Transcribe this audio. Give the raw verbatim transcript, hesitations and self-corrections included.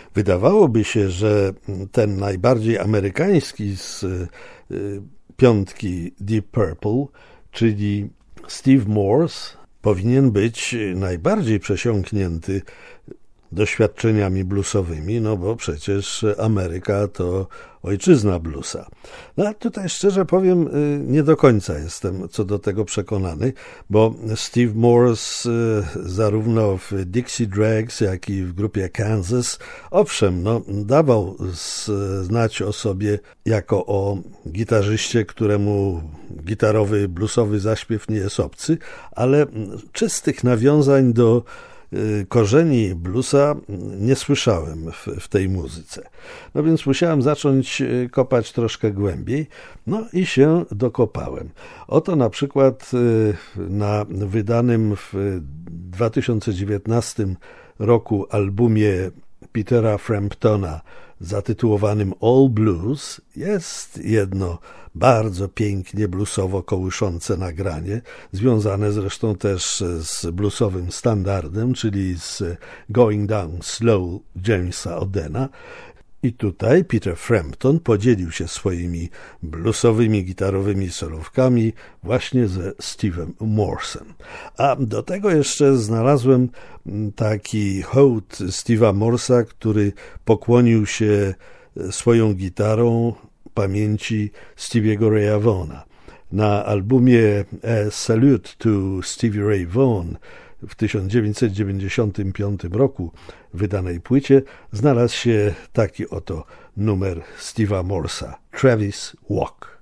Wydawałoby się, że ten najbardziej amerykański z piątki Deep Purple, czyli Steve Morse, powinien być najbardziej przesiąknięty doświadczeniami bluesowymi, no bo przecież Ameryka to ojczyzna bluesa. No a tutaj szczerze powiem, nie do końca jestem co do tego przekonany, bo Steve Morse zarówno w Dixie Dregs, jak i w grupie Kansas, owszem, no, dawał znać o sobie jako o gitarzyście, któremu gitarowy, bluesowy zaśpiew nie jest obcy, ale czystych nawiązań do korzeni bluesa nie słyszałem w, w tej muzyce. No więc musiałem zacząć kopać troszkę głębiej, no i się dokopałem. Oto na przykład na wydanym w dwa tysiące dziewiętnastym roku albumie Petera Framptona zatytułowanym All Blues jest jedno bardzo pięknie bluesowo kołyszące nagranie, związane zresztą też z bluesowym standardem, czyli z Going Down Slow Jamesa Odena. I tutaj Peter Frampton podzielił się swoimi bluesowymi, gitarowymi solówkami właśnie ze Steve'em Morsem. A do tego jeszcze znalazłem taki hołd Steve'a Morsa, który pokłonił się swoją gitarą pamięci Stevie'ego Raya Vaughana. Na albumie A Salute to Stevie Ray Vaughan w tysiąc dziewięćset dziewięćdziesiątym piątym roku wydanej płycie znalazł się taki oto numer Steve'a Morsa, Travis Walk.